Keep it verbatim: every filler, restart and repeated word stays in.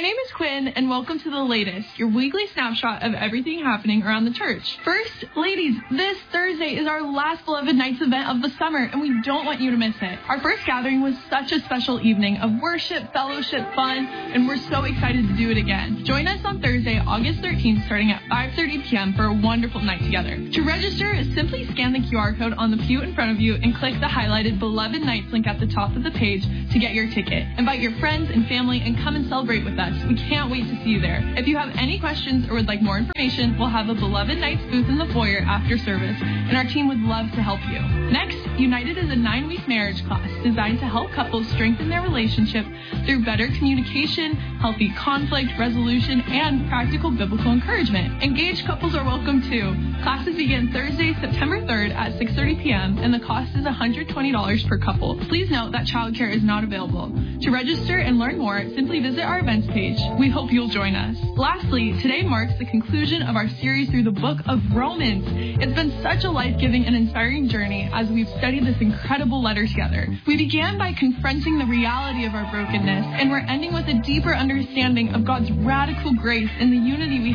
name is Quinn, and welcome to The Latest, your weekly snapshot of everything happening around the church. First, ladies, this Thursday is our last Beloved Nights event of the summer, and we don't want you to miss it. Our first gathering was such a special evening of worship, fellowship, fun, and we're so excited to do it again. Join us on Thursday, August thirteenth, starting at five thirty p.m. for a wonderful night together. To register, simply scan the Q R code on the pew in front of you and click the highlighted Beloved Nights link at the top of the page to get your ticket. Invite your friends and family and come and celebrate with us. We can't wait to see you there. If you have any questions or would like more information, we'll have a Beloved Nights booth in the foyer after service, and our team would love to help you. Next, United is a nine-week marriage class designed to help couples strengthen their relationship through better communication, healthy conflict resolution, and practical biblical encouragement. Engaged couples are welcome too. Classes begin Thursday, September third at six thirty p.m., and the cost is one hundred twenty dollars per couple. Please note that childcare is not available. To register and learn more, simply visit our events page. We hope you'll join us. Lastly, today marks the conclusion of our series through the book of Romans. It's been such a life-giving and inspiring journey as we've studied this incredible letter together. We began by confronting the reality of our brokenness, and we're ending with a deeper understanding of God's radical grace and the unity we